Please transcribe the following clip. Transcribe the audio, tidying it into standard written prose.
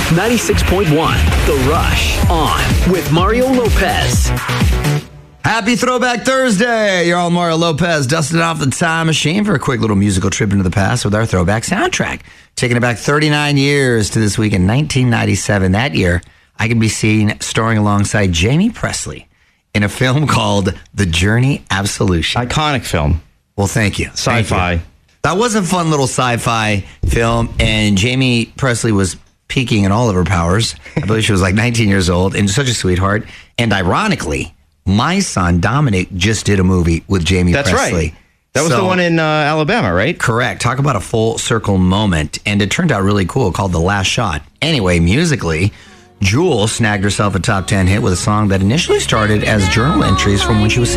96.1 The Rush on with Mario Lopez. Happy Throwback Thursday. You're all Mario Lopez, dusting off the time machine for a quick little musical trip into the past with our throwback soundtrack. Taking it back 39 years to this week in 1997. That year, I could be seen starring alongside Jamie Presley in a film called The Journey Absolution. Iconic film. Well, thank you. Sci-fi. That was a fun little sci-fi film, and Jamie Presley was peaking in all of her powers. I believe she was like 19 years old and such a sweetheart. And ironically, my son, Dominic, just did a movie with Jamie Presley. That's right. That was the one in Alabama, right? Correct. Talk about a full circle moment. And it turned out really cool, called The Last Shot. Anyway, musically, Jewel snagged herself a top 10 hit with a song that initially started as journal entries from when she was 16.